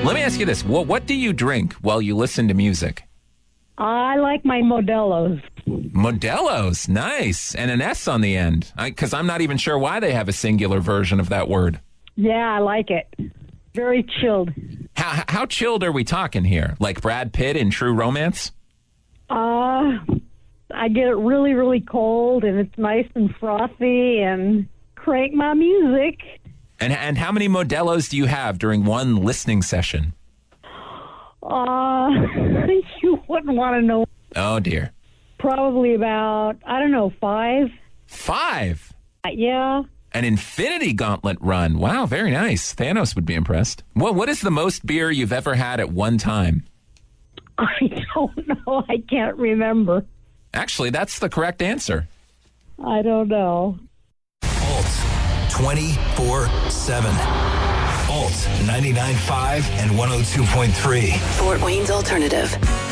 Let me ask you this. What do you drink while you listen to music? I like my Modelo's. Modelo's. Nice. And an S on the end. Because I'm not even sure why they have a singular version of that word. Yeah, I like it. Very chilled. How chilled are we talking here? Like Brad Pitt in True Romance? I get it really, really cold, and it's nice and frothy, and crank my music. And how many Modelo's do you have during one listening session? You wouldn't want to know. Oh, dear. Probably about, 5. 5? Yeah. An Infinity Gauntlet run. Wow, very nice. Thanos would be impressed. What is the most beer you've ever had at one time? I don't know. I can't remember. Actually, that's the correct answer. I don't know. Alt 24/7. Alt 99.5 and 102.3. Fort Wayne's Alternative.